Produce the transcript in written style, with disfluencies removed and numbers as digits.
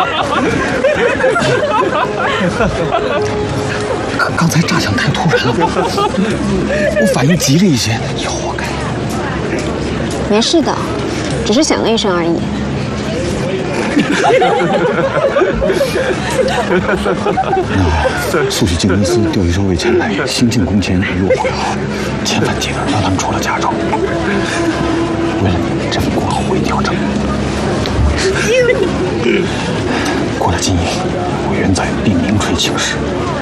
刚才炸响太突然了，我反应急了一些，也活该。 没事的，只是响了一声而已。 那速去进公司调一声魏前来，新进工签与我会好，千万记得让他们出了驾照。为了你，这份工作我一定要成。过了今夜，我愿在必名垂青史。